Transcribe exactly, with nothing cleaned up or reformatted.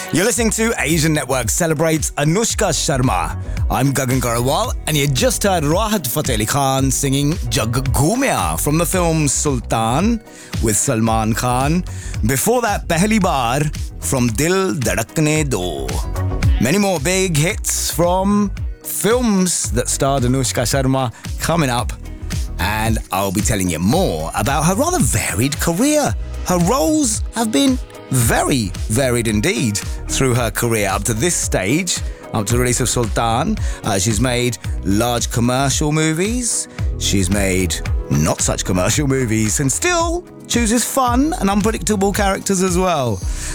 You're listening to Asian Network celebrates Anushka Sharma. I'm Gagan Karawal, and you just heard Rahat Fateh Ali Khan singing Jag Ghumya from the film Sultan with Salman Khan. Before that, Pehli Baar from Dil Dhadakne Do. Many more big hits from films that starred Anushka Sharma coming up, and I'll be telling you more about her rather varied career. Her roles have been very varied indeed through her career up to this stage, up to the release of Sultan. Uh, she's made large commercial movies, she's made not such commercial movies, and still chooses fun and unpredictable characters as well.